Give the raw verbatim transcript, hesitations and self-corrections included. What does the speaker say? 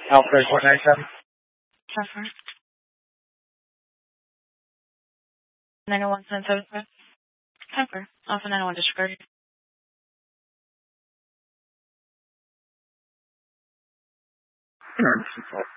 Alpha four nine seven. Transfer. nine oh one seven seven five. Transfer. Alpha nine oh one disregarded. Sure.